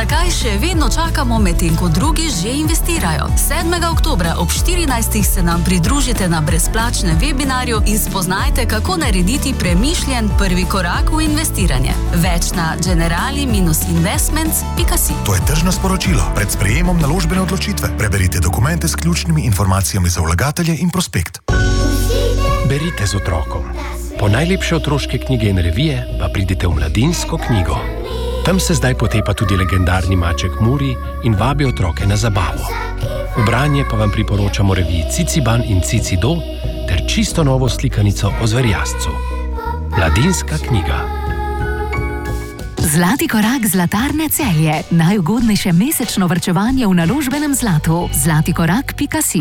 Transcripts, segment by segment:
Zakaj še vedno čakamo, medtem ko drugi že investirajo? 7. oktobra ob 14. se nam pridružite na brezplačnem webinarju in spoznajte, kako narediti premišljen prvi korak v investiranje. Več na generali-investments.si. To je tržno sporočilo. Pred sprejemom naložbene odločitve preberite dokumente s ključnimi informacijami za vlagatelje in prospekt. Berite z otrokom. Po najlepše otroške knjige in revije pa pridite v Mladinsko knjigo. Tam se zdaj potepa tudi legendarni maček Muri in vabi otroke na zabavo. V branje pa vam priporočamo reviji Ciciban in Cicido ter čisto novo slikanico o zverjascu. Mladinska knjiga. Zlati korak Zlatarne Celje. Najugodnejše mesečno varčevanje v naložbenem zlatu. zlatikorak.si.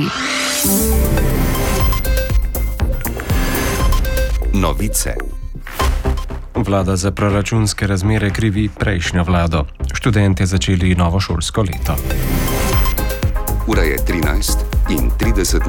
Novice. Vlada za proračunske razmere krivi prejšnjo vlado. Študentje začeli novo šolsko leto. Ura je 13:30.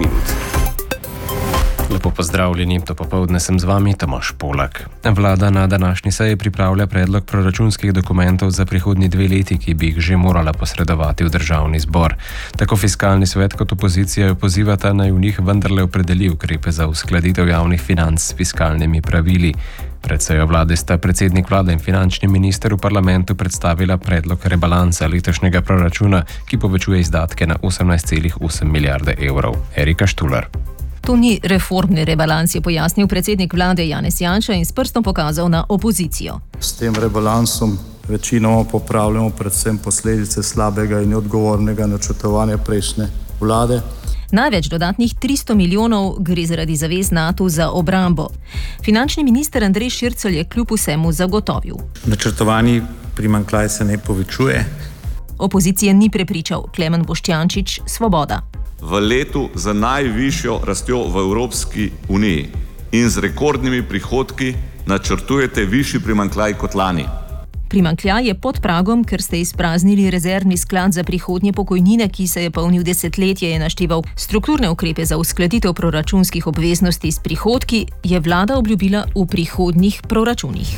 Lepo pozdravljeni, to popoldne sem z vami, Tomaž Polak. Vlada na današnji seji pripravlja predlog proračunskih dokumentov za prihodnji 2 leti, ki bi jih že morala posredovati v državni zbor. Tako Fiskalni svet kot opozicija jo pozivata, naj v njih vendarle opredeli ukrepe za uskladitev javnih financ s fiskalnimi pravili. Pred sejo vlade sta predsednik vlade in finančni minister v parlamentu predstavila predlog rebalansa letošnjega proračuna, ki povečuje izdatke na 18,8 milijarde evrov. Erika Štular. To ni reformni rebalans, je pojasnil predsednik vlade Janez Janša in s prstom pokazal na opozicijo. S tem rebalansom večinoma popravljamo predvsem posledice slabega in neodgovornega načrtovanja prejšnje vlade. Največ dodatnih 300 milijonov gre zaradi zavez NATO za obrambo. Finančni minister Andrej Šircelj je kljub vsemu zagotovil. Načrtovani primanjkljaj se ne povečuje. Opozicije ni prepričal Klemen Boštjančič, Svoboda. V letu z najvišjo rastjo v Evropski uniji in z rekordnimi prihodki načrtujete višji primanjkljaj kot lani. Primanjkljaj je pod pragom, ker ste izpraznili rezervni sklad za prihodnje pokojnine, ki se je polnil desetletje, je našteval. Strukturne ukrepe za uskladitev proračunskih obveznosti s prihodki je vlada obljubila v prihodnjih proračunih.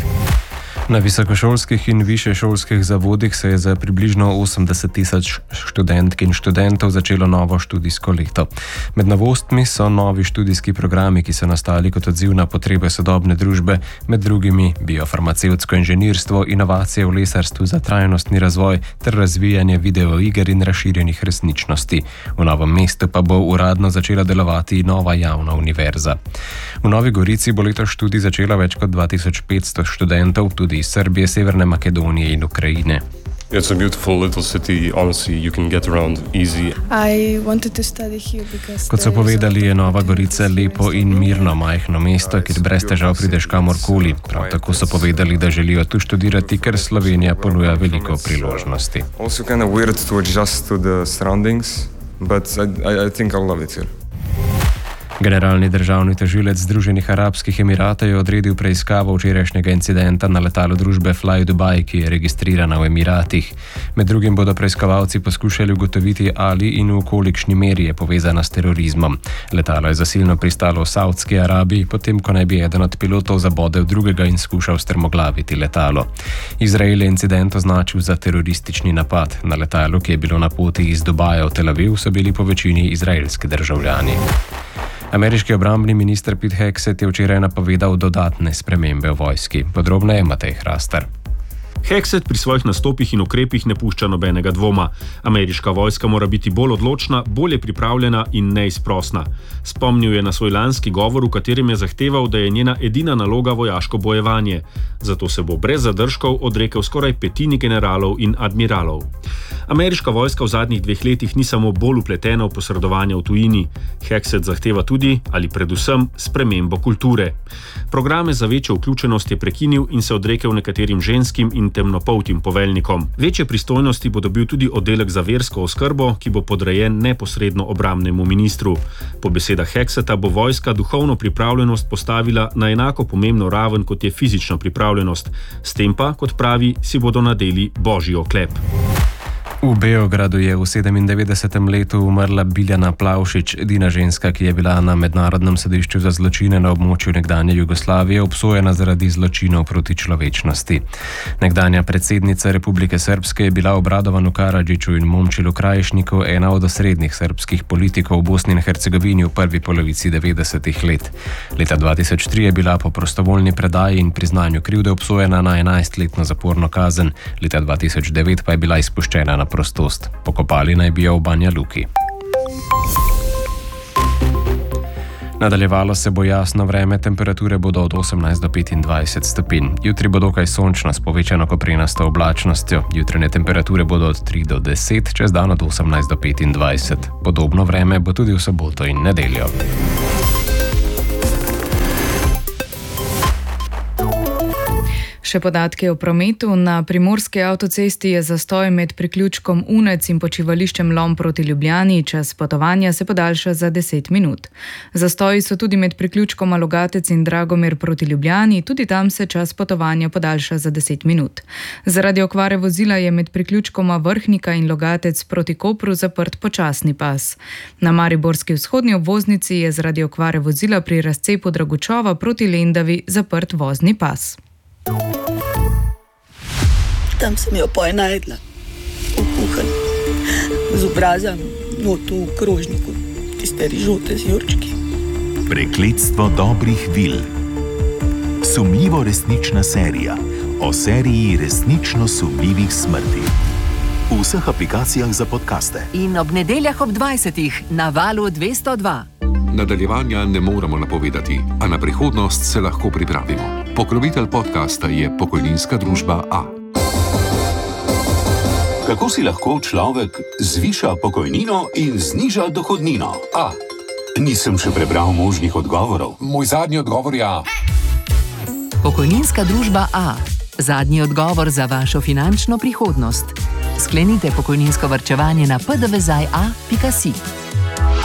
Na visokošolskih in višješolskih zavodih se je za približno 80 tisoč študentk in študentov začelo novo študijsko leto. Med novostmi so novi študijski programi, ki so nastali kot odziv na potrebe sodobne družbe, med drugimi biofarmacevtsko inženirstvo, inovacije v lesarstvu za trajnostni razvoj ter razvijanje videoiger in razširjenih resničnosti. V Novem mestu pa bo uradno začela delovati nova javna univerza. V Novi Gorici bo letos študij začela več kot 2500 študentov, tudi iz Srbije, Severne Makedonije in Ukrajine. It's a beautiful little city, honestly, you can get around easy. I wanted to study here because Kot so povedali, je Nova Gorica lepo in mirno majhno mesto, kjer brez težav prideš kamorkoli. Prav tako so povedali, da želijo tu študirati, ker Slovenija ponuja veliko priložnosti. Also kind of weird to adjust to the surroundings, but I think I love it here. Generalni državni tožilec Združenih arabskih Emiratov je odredil preiskavo včerajšnjega incidenta na letalu družbe Fly Dubai, ki je registrirana v Emiratih. Med drugim bodo preiskovalci poskušali ugotoviti, ali in v kolikšni meri je povezana s terorizmom. Letalo je zasilno pristalo v Saudski Arabiji, potem ko naj bi eden od pilotov zabodel drugega in skušal strmoglaviti letalo. Izrael je incident označil za teroristični napad. Na letalu, ki je bilo na poti iz Dubaja v Tel Aviv, so bili po večini izraelski državljani. Ameriški obrambni minister Pete Hegseth je včeraj napovedal dodatne spremembe v vojski. Podrobneje Matej Hrastar. Hegseth pri svojih nastopih in ukrepih ne pušča nobenega dvoma. Ameriška vojska mora biti bolj odločna, bolje pripravljena in neizprosna. Spomnil je na svoj lanski govor, v katerem je zahteval, da je njena edina naloga vojaško bojevanje. Zato se bo brez zadržkov odrekel skoraj petini generalov in admiralov. Ameriška vojska v zadnjih 2 letih ni samo bolj vpletena v posredovanje v tujini. Hegseth zahteva tudi, ali predvsem, spremembo kulture. Programe za večjo vključenost je prekinil in se odrekel nekaterim ženskim in temnopoltim poveljnikom. Večje pristojnosti bo dobil tudi oddelek za versko oskrbo, ki bo podrejen neposredno obrambnemu ministru. Po besedah Hegsetha bo vojska duhovno pripravljenost postavila na enako pomembno raven, kot je fizična pripravljenost. S tem pa, kot pravi, si bodo nadeli božji oklep. V Beogradu je v 97. letu umrla Biljana Plavšič, edina ženska, ki je bila na Mednarodnem sodišču za zločine na območju nekdanje Jugoslavije obsojena zaradi zločinov proti človečnosti. Nekdanja predsednica Republike Srpske je bila ob Radovanu Karadžiću in Momčilu Krajišniku ena od osrednjih srbskih politikov v Bosni in Hercegovini v prvi polovici 90. let. Leta 2003 je bila po prostovoljni predaji in priznanju krivde obsojena na 11-letno zaporno kazen, leta 2009 pa je bila izpuščena na prostost. Pokopali naj bi jo v Banja Luki. Nadaljevalo se bo jasno vreme, temperature bodo od 18 do 25 stopinj. Jutri bo dokaj sončno s povečano koprenasto oblačnostjo. Jutranje temperature bodo od 3 do 10, čez dan od 18 do 25. Podobno vreme bo tudi v soboto in nedeljo. Še podatke o prometu. Na primorski avtocesti je zastoj med priključkom Unec in počivališčem Lom proti Ljubljani. Čas potovanja se podaljša za 10 minut. Zastoji so tudi med priključkom Logatec in Dragomir proti Ljubljani. Tudi tam se čas potovanja podaljša za 10 minut. Zaradi okvare vozila je med priključkoma Vrhnika in Logatec proti Kopru zaprt počasni pas. Na mariborski vzhodni obvoznici je zaradi okvare vozila pri razcepu Dragučova proti Lendavi zaprt vozni pas. Tam sem jo poenajdla, v kuhanju, z obrazom, notu v krožniku, tiste rižote z jurčki. Prekletstvo dobrih vil. Sumljivo resnična serija o seriji resnično sumljivih smrti. V vseh aplikacijah za podcaste. In ob nedeljah ob 20. na Valu 202. Nadaljevanja ne moremo napovedati, a na prihodnost se lahko pripravimo. Pokrovitelj podcasta je pokojninska družba A. Kako si lahko človek zviša pokojnino in zniža dohodnino? A. Nisem še prebral možnih odgovorov. Moj zadnji odgovor je A. Pokojninska družba A. Zadnji odgovor za vašo finančno prihodnost. Sklenite pokojninsko varčevanje na pdvzaj.a.si.